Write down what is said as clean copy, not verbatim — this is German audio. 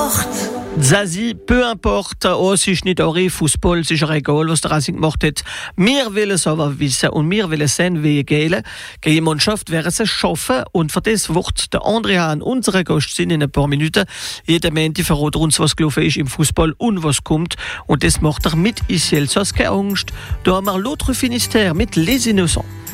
Zazie, peu importe, sich nicht eure Fußball, es ist egal, was der Racing gemacht hat. Wir wollen es aber wissen und wir wollen sehen, wie gehen. Die Mannschaft werden es schaffen und für das wird der André Hahn, unsere Gast, sind in ein paar Minuten. Jeden Montag verrät uns, was gelaufen ist im Fußball und was kommt. Und das macht er mit Isiel. So hast keine Angst. Da haben wir l'autre Finistère mit Les Innocents.